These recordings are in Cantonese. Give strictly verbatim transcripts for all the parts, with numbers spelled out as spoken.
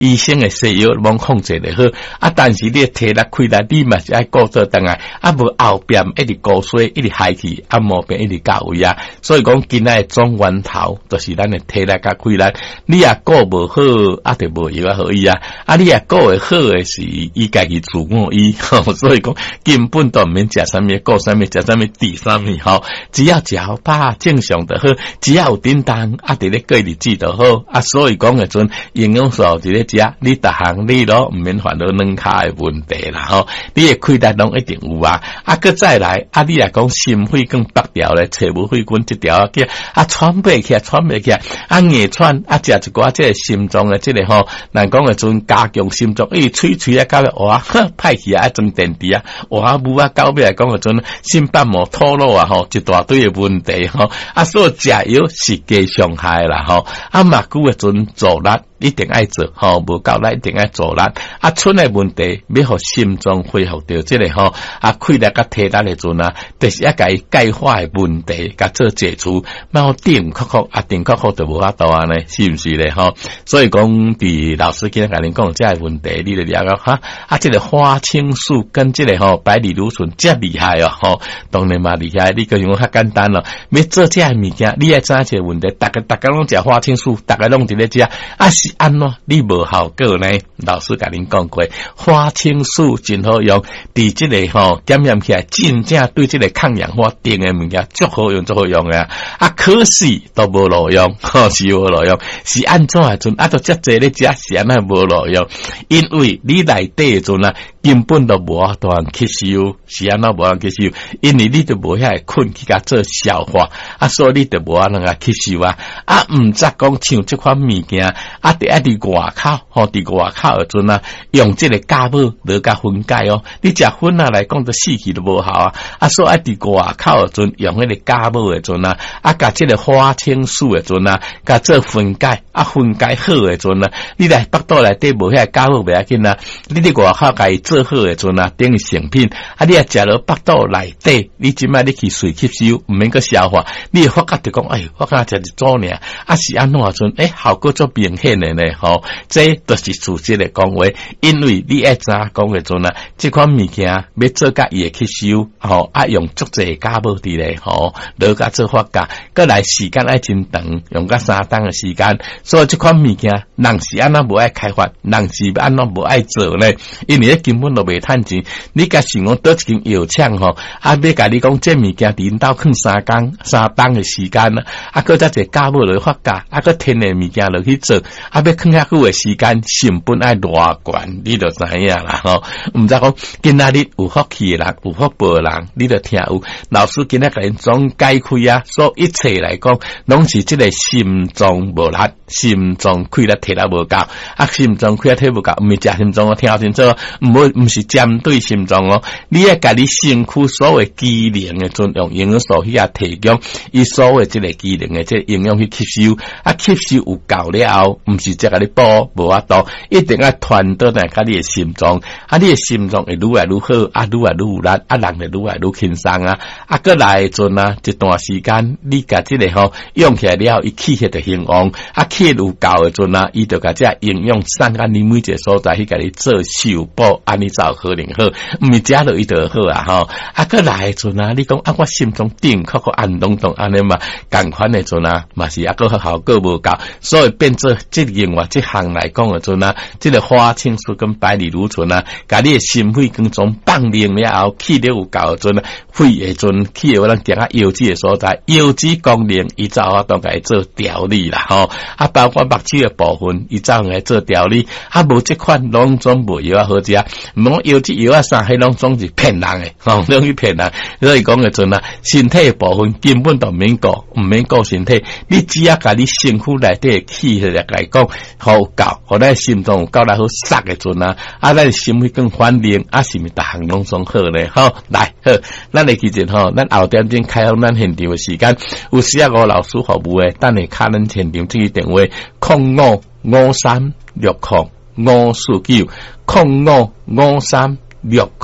医生的西药拢控制得好，啊，但是你体力亏力，你嘛是爱顾做当来，啊，无后边一直高水，一直害去，啊，毛病一直到位啊。所以讲，今仔总源头就是咱的体力甲亏力，你也顾无好，啊，就无药啊好医啊。啊，你也顾会好的是伊家己自我医，所以讲根本都毋免食啥物，顾啥物，食啥物，治啥物吼，只要食好饱，正常就好，只要有叮当，啊，伫咧过日子就好，啊，所以讲诶阵营养素伫咧食，你逐项你咯毋免烦恼软脚诶问题啦吼，你诶亏力拢一定有啊，啊，搁再来，啊，你来讲心肺更北条咧，找无肺管一条叫啊喘不起来，喘不起来，啊硬喘，啊食一寡即个心脏诶即个吼，咱讲诶阵加强心脏，伊喙喙啊到哇，歹去啊，装电池啊，哇母啊到尾来讲诶阵心瓣膜脱落啊吼，一大堆诶问题吼，啊，所以食药是加伤害啦吼，啊，嘛久诶阵做力。一定爱做吼，无够力一定爱做力。啊，出来问题要互心脏恢复到即个吼，啊，气力甲体力诶阵啊，就是一个钙化诶问题，甲做解除，莫定确确啊，定确确就无法度安尼，是毋是咧吼？所以讲，伫老师今日甲恁讲即个问题，你就了解哈。啊，即、这个花青素跟即个吼百里芦醇遮厉害哦，吼，当然嘛厉害。你个用较简单咯，要做遮物件，你爱知影一个问题，逐个逐个拢食花青素，逐个拢伫咧食，啊是。安怎你无效果呢？老师甲恁讲过，花青素真好用，伫即个吼检验起来，真正对即个抗氧化定诶物件足好用，足好用诶啊！可是都无路用，吼是无路用，是安怎诶阵啊？都遮济咧食，是安那无路用，因为你内底诶阵啊，根本都无法度吸收，是安那无法吸收，因为你都无遐个困去甲做消化，啊，所以你都无法能够吸收啊！啊，毋则讲像即款物件啊。啊！伫外口，吼，伫外口诶阵啊，用即个酵母落甲分解哦。你食粉啊来讲，都死去都无效啊。啊，所以啊，伫外口诶阵用迄个酵母诶阵啊，啊，甲即个花青素诶阵啊，甲做分解，啊，分解好诶阵啊，你来腹肚内底无遐酵母袂要紧啊。你伫外口甲伊做好诶阵啊，等于成品。啊，你啊食落腹肚内底，你即摆你去水吸收，毋免个消化，你会发觉着讲，哎，我敢食一组尔，啊是安怎阵？诶、欸，效果足明显诶。吼，这都是事实的讲话，因为你爱知讲诶阵啊，这款物件要做甲伊会吸收，吼，啊用足济酵母伫咧，吼，落甲做发酵，过来时间爱真长，用甲三档诶时间，所以这款物件，人是安怎无爱开发，人是安怎无爱做呢？因为根本都袂趁钱，你甲想讲倒一间药厂吼，啊要甲你讲这物件领导放三工三档诶时间啦，啊搁再一酵母落发酵，啊搁天诶物件落去做，啊。要囥遐久诶时间，成本爱偌悬，你就知影啦吼。毋知讲今仔日有福气诶人，有福报诶人，你就听有。老师今仔甲因总解开啊，所一切来讲，拢是即个心脏无力，心脏气力体力无够，啊，心脏气力体无够，毋是食心脏哦，听清楚，毋好毋是针对心脏哦，你要甲你身躯所谓机能诶阵用营养素去啊提供，伊所谓即个机能诶即个营养去吸收，啊，吸收有够了后，毋是。即个你补无法度，一定要传到来甲你诶心脏，啊，你诶心脏会愈来愈好，啊，愈来愈有力，啊，人会愈来愈轻松啊，啊，过来阵啊，一段时间，你甲即个吼用起来了，伊气血就兴旺，啊，气有够诶阵啊，伊就甲即个营养送甲你每一个所在去甲你做修补，安尼才可能好，毋是食落伊就好啊，吼，啊，过来诶阵啊，你讲啊，我心脏定确确按动动安尼嘛，共款诶阵啊，嘛是啊个效果无够，所以变做即个。另外这项来讲诶阵啊，这个花青素跟百里芦醇啊，甲你诶心肺跟总放灵了后，气力有够诶阵啊，肺诶阵气有咱定啊腰子诶所在，腰子功能伊才有法度甲伊做调理啦吼，啊包括目睭诶部分，伊才会做调理，啊无即款拢总无药啊好食，毋讲腰子药啊啥，迄拢总是骗人诶，吼，拢去骗人。所以讲诶阵啊，身体诶部分根本都毋免顾，毋免顾身体，你只要甲你身躯内底诶气血来讲。好够，互咱心脏有够来好塞诶阵啊，啊，咱心肺更反灵，啊，是毋是逐项拢总好咧？好，来，好，咱来记住吼，咱后点钟开放咱现场诶时间，有需要我老师服务诶，等下卡咱现场这个电话，零五五三六零五四九，零五五三六零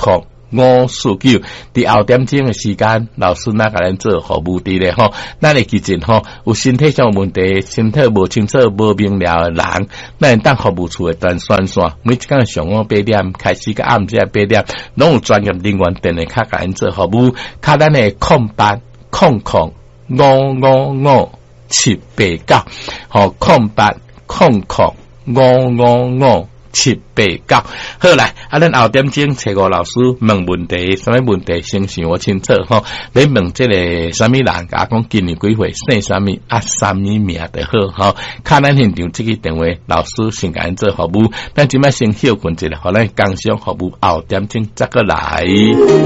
五四九，伫后点钟的时间，老师那甲咱做服务伫咧吼，咱会记住吼，有身体上问题、身体无清楚、无明了的人，咱会当服务处的专线线，每一天上午八点开始，到暗时八点，拢有专业人员电话卡甲咱做服务，卡咱的空八空空五五五七八九，吼空八空空五五五。七八九，好来，啊，咱后点钟找个老师问问题，什么问题先想我清楚吼。你问这个什么人，甲讲今年几岁，姓什么啊，什么名就好吼。看咱现场这个电话，老师先甲咱做服务，咱即摆先休困一下，互咱工商服务后点钟再过来。